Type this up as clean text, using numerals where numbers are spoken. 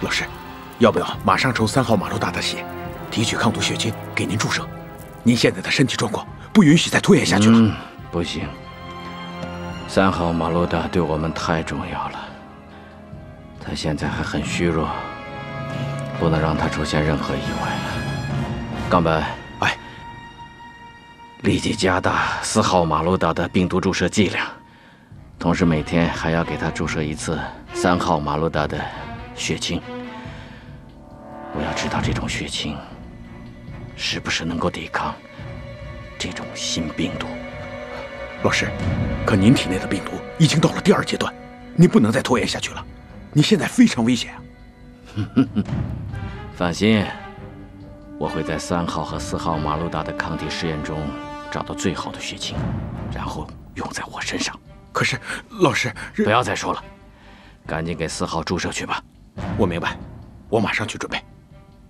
老师，要不要马上抽3号马路大的血，提取抗毒血清给您注射？您现在的身体状况不允许再拖延下去了。 不行，3号马路大对我们太重要了。他现在还很虚弱，不能让他出现任何意外了。冈本， 哎， 立即加大4号马路大的病毒注射剂量，同时每天还要给他注射1次3号马路大的血清。我要知道这种血清是不是能够抵抗这种新病毒。 老师，可您体内的病毒已经到了第2阶段，您不能再拖延下去了。你现在非常危险啊！ 放心，我会在3号和4号马路大的抗体试验中找到最好的血清，然后用在我身上。 可是，老师， 不要再说了，赶紧给4号注射去吧。 我明白，我马上去准备。